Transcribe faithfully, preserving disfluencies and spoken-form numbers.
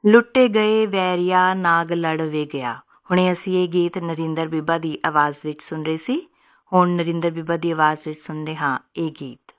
ਲੁੱਟੇ ਗਏ ਵੈਰੀਆ ਨਾਗ ਲੜ ਵੇ ਗਿਆ। ਹੁਣੇ ਅਸੀਂ ਇਹ ਗੀਤ ਨਰਿੰਦਰ ਬੀਬਾ ਦੀ ਆਵਾਜ਼ ਵਿੱਚ ਸੁਣ ਰਹੇ ਸੀ। ਹੁਣ ਨਰਿੰਦਰ ਬੀਬਾ ਦੀ ਆਵਾਜ਼ ਵਿੱਚ ਸੁਣਦੇ ਹਾਂ ਇਹ ਗੀਤ।